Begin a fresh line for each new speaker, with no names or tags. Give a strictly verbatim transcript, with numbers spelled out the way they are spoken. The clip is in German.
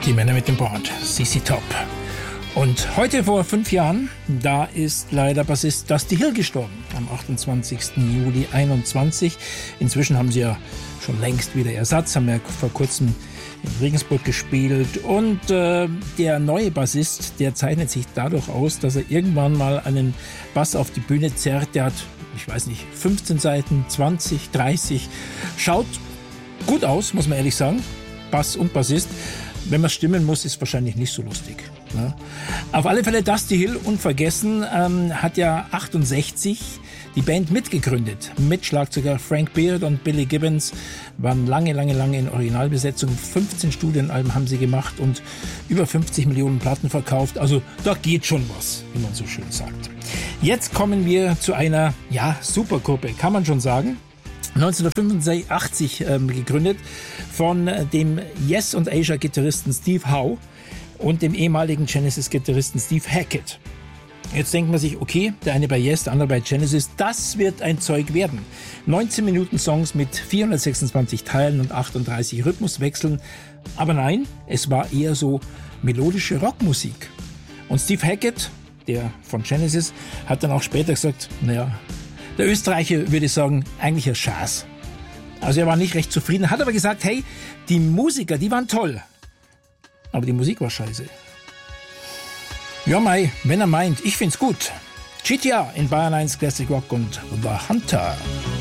Die Männer mit dem Bord, C C Top. Und heute vor fünf Jahren, da ist leider Bassist Dusty Hill gestorben, am achtundzwanzigsten Juli einundzwanzig. Inzwischen haben sie ja schon längst wieder Ersatz, haben ja vor kurzem in Regensburg gespielt. Und äh, der neue Bassist, der zeichnet sich dadurch aus, dass er irgendwann mal einen Bass auf die Bühne zerrt. Der hat, ich weiß nicht, fünfzehn Seiten, zwanzig, dreißig. Schaut gut aus, muss man ehrlich sagen. Bass und Bassist. Wenn man stimmen muss, ist wahrscheinlich nicht so lustig. Ne? Auf alle Fälle Dusty Hill, unvergessen, ähm, hat ja achtundsechzig die Band mitgegründet. Mit Schlagzeuger Frank Beard und Billy Gibbons waren lange, lange, lange in Originalbesetzung. fünfzehn Studienalben haben sie gemacht und über fünfzig Millionen Platten verkauft. Also da geht schon was, wie man so schön sagt. Jetzt kommen wir zu einer, ja, Supergruppe, kann man schon sagen. neunzehnhundertfünfundachtzig ähm, gegründet von äh, dem Yes und Asia-Gitarristen Steve Howe und dem ehemaligen Genesis-Gitarristen Steve Hackett. Jetzt denkt man sich, okay, der eine bei Yes, der andere bei Genesis, das wird ein Zeug werden. neunzehn Minuten Songs mit vierhundertsechsundzwanzig Teilen und achtunddreißig Rhythmuswechseln. Aber nein, es war eher so melodische Rockmusik. Und Steve Hackett, der von Genesis, hat dann auch später gesagt, naja, der Österreicher würde sagen, eigentlich ein Schaß. Also er war nicht recht zufrieden, hat aber gesagt, hey, die Musiker, die waren toll. Aber die Musik war scheiße. Ja, mei, wenn er meint, ich find's gut. G T R in Bayern eins Classic Rock und The Hunter.